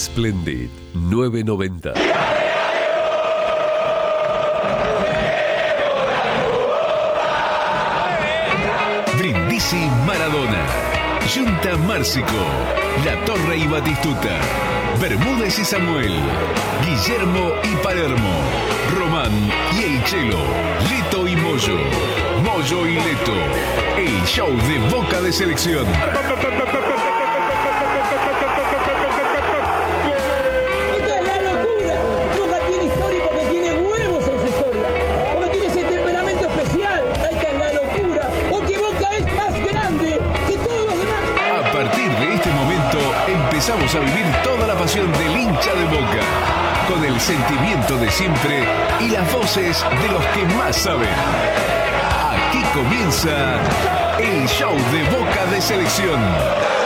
Splendid 990. Brindisi Maradona, Junta Márcico, La Torre y Batistuta, Bermúdez y Samuel, Guillermo y Palermo, Román y El Chelo, Leto y Moyo, Moyo y Leto, el show de Boca de Selección. Empezamos a vivir toda la pasión del hincha de Boca, con el sentimiento de siempre y las voces de los que más saben. Aquí comienza el show de Boca de Selección.